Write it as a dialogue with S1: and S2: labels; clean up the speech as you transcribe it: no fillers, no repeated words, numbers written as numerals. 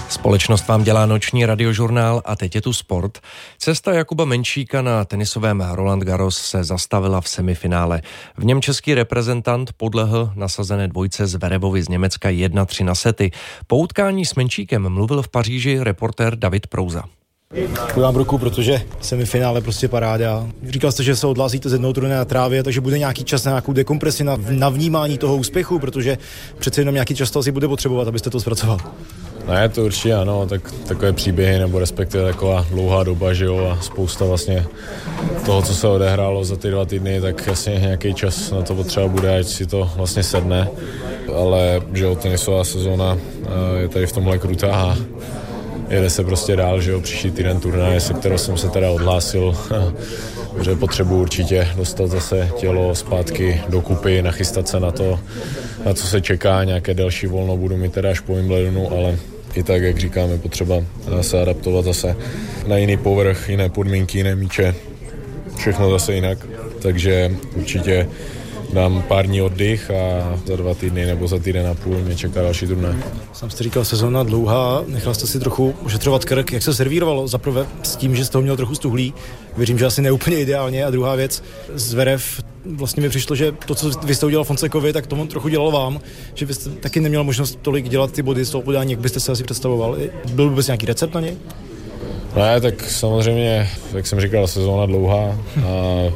S1: Společnost vám dělá noční radiožurnál a teď je tu sport. Cesta Jakuba Menčíka na tenisovém Roland Garros se zastavila v semifinále. V něm český reprezentant podlehl nasazené dvojce Zverevovi z Německa 1-3 na sety. Po utkání s Menčíkem mluvil v Paříži reportér David Prouza.
S2: Podám ruku, protože semifinále prostě paráda. Říkal jste, že se odhlásíte z jednoho turnaje na trávě, takže bude nějaký čas na nějakou dekompresi, na vnímání toho úspěchu, protože přece jenom nějaký čas to asi bude potřebovat, abyste to zpracoval.
S3: Ne, to určitě ano, tak takové příběhy, nebo respektive taková dlouhá doba, že jo, a spousta vlastně toho, co se odehrálo za ty 2 týdny, tak jasně nějaký čas na to potřeba bude, ať si to vlastně sedne, ale že jo, tenisová sezóna je tady v tomhle krutá a jede se prostě dál, že jo, příští týden turnaje, se kterou jsem se teda odhlásil, že potřebuji určitě dostat zase tělo zpátky dokupy, nachystat se na to, na co se čeká, nějaké delší volno budu mít teda až po Wimbledonu, ale i tak, jak říkáme, potřeba se adaptovat zase na jiný povrch, jiné podmínky, jiné míče, všechno zase jinak, takže určitě dám pár dní oddych a za 2 týdny nebo za týden a půl mě čeká další turnaj.
S2: Sám jste říkal, sezóna dlouhá, nechal jste si trochu ošetřovat krk, jak se servírovalo zaprvé s tím, že jste ho měl trochu stuhlý, věřím, že asi neúplně ideálně, a druhá věc, Zverev, vlastně mi přišlo, že to, co vy jste udělal Fonsekovi, tak to on trochu dělal vám, že byste taky neměl možnost tolik dělat ty body z toho podání, jak byste se asi představoval. Byl vůbec nějaký recept na něj?
S3: Ne, tak samozřejmě, jak jsem říkal, sezóna dlouhá a